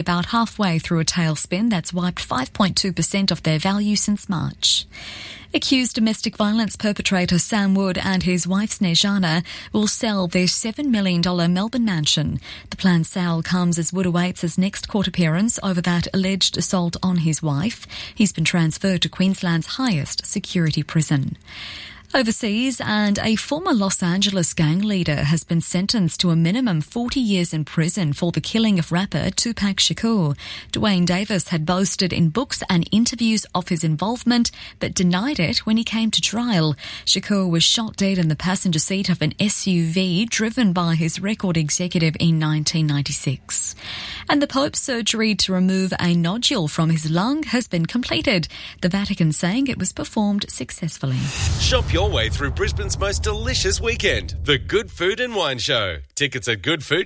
about halfway through a tailspin that's wiped 5.2% of their value since March. Accused domestic violence perpetrator Sam Wood and his wife Snezana will sell their $7 million Melbourne mansion. The planned sale comes as Wood awaits his next court appearance over that alleged assault on his wife. He's been transferred to Queensland's highest security prison. Overseas, and a former Los Angeles gang leader has been sentenced to a minimum 40 years in prison for the killing of rapper Tupac Shakur. Dwayne Davis had boasted in books and interviews of his involvement, but denied it when he came to trial. Shakur was shot dead in the passenger seat of an SUV driven by his record executive in 1996. And the Pope's surgery to remove a nodule from his lung has been completed, the Vatican saying it was performed successfully. Shop your way through Brisbane's most delicious weekend, the Good Food and Wine Show. Tickets at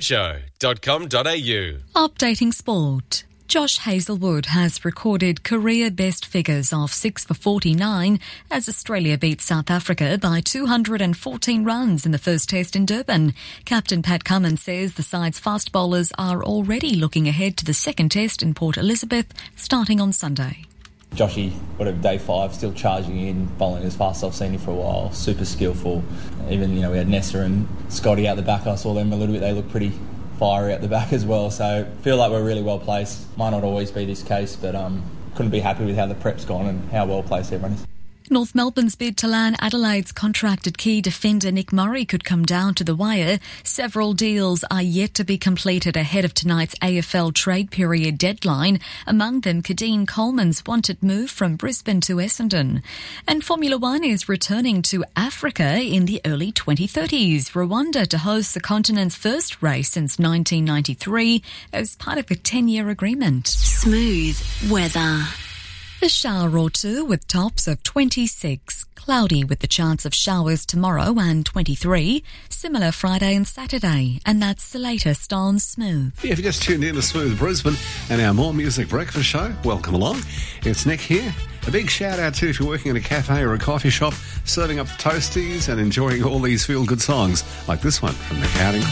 goodfoodshow.com.au. Updating sport. Josh Hazlewood has recorded career best figures of 6 for 49 as Australia beats South Africa by 214 runs in the first test in Durban. Captain Pat Cummins says the side's fast bowlers are already looking ahead to the second test in Port Elizabeth starting on Sunday. Joshy, day 5, still charging in, bowling as fast as I've seen him for a while, super skillful. Even, we had Nessa and Scotty out the back. I saw them a little bit, they look pretty fiery at the back as well, so feel like we're really well placed. Might not always be this case, but couldn't be happy with how the prep's gone and how well placed everyone is. North Melbourne's bid to land Adelaide's contracted key defender Nick Murray could come down to the wire. Several deals are yet to be completed ahead of tonight's AFL trade period deadline, among them Kadeen Coleman's wanted move from Brisbane to Essendon. And Formula One is returning to Africa in the early 2030s, Rwanda to host the continent's first race since 1993 as part of a 10-year agreement. Smooth weather. A shower or two with tops of 26, cloudy with the chance of showers tomorrow and 23, similar Friday and Saturday, and that's the latest on Smooth. Yeah, if you just tuned in to Smooth Brisbane and our More Music Breakfast show, welcome along. It's Nick here. A big shout out to if you're working in a cafe or a coffee shop, serving up toasties and enjoying all these feel-good songs like this one from the Counting Crows.